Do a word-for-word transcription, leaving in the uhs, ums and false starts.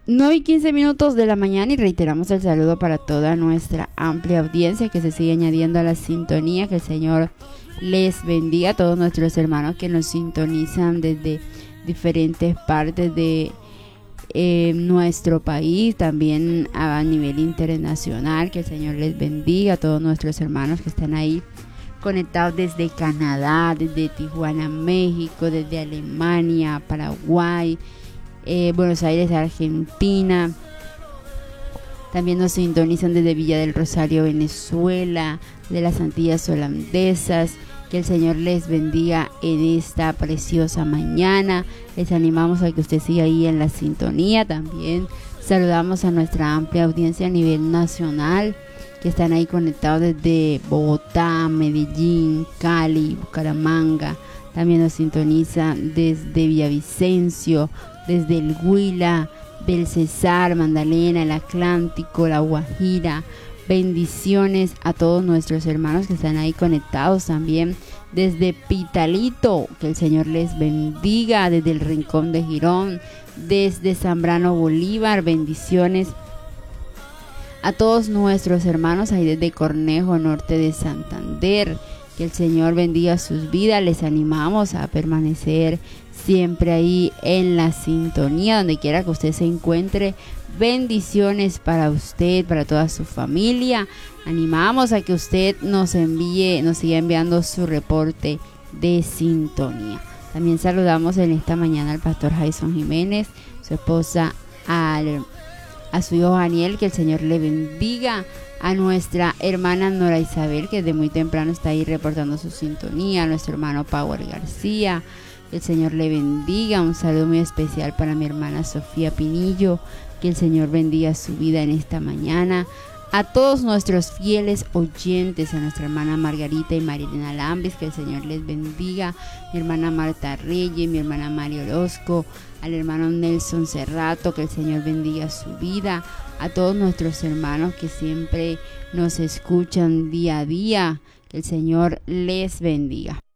nueve y quince minutos de la mañana y reiteramos el saludo para toda nuestra amplia audiencia que se sigue añadiendo a la sintonía. Que el Señor les bendiga a todos nuestros hermanos que nos sintonizan desde diferentes partes de eh, nuestro país, también a nivel internacional. Que el Señor les bendiga a todos nuestros hermanos que están ahí conectados desde Canadá, desde Tijuana, México, desde Alemania, Paraguay, eh, Buenos Aires, Argentina. También nos sintonizan desde Villa del Rosario, Venezuela, de las Antillas Holandesas. Que el Señor les bendiga en esta preciosa mañana. Les animamos a que usted siga ahí en la sintonía. También saludamos a nuestra amplia audiencia a nivel nacional, que están ahí conectados desde Bogotá, Medellín, Cali, Bucaramanga. También nos sintonizan desde Villavicencio, desde el Huila, del Cesar, Magdalena, el Atlántico, la Guajira. Bendiciones a todos nuestros hermanos que están ahí conectados también desde Pitalito. Que el Señor les bendiga desde el Rincón de Girón, desde Zambrano Bolívar. Bendiciones a todos nuestros hermanos ahí desde Cornejo, norte de Santander. Que el Señor bendiga sus vidas. Les animamos a permanecer siempre ahí en la sintonía, donde quiera que usted se encuentre. Bendiciones para usted, para toda su familia. Animamos a que usted nos envíe, nos siga enviando su reporte de sintonía. También saludamos en esta mañana al pastor Jason Jiménez, su esposa, al, a su hijo Daniel. Que el Señor le bendiga. A nuestra hermana Nora Isabel, que desde muy temprano está ahí reportando su sintonía. A nuestro hermano Power García. Que el Señor le bendiga. Un saludo muy especial para mi hermana Sofía Pinillo. Que el Señor bendiga su vida en esta mañana. A todos nuestros fieles oyentes, a nuestra hermana Margarita y Marilena Lambis, que el Señor les bendiga. Mi hermana Marta Reyes, mi hermana María Orozco, al hermano Nelson Cerrato, que el Señor bendiga su vida. A todos nuestros hermanos que siempre nos escuchan día a día, que el Señor les bendiga.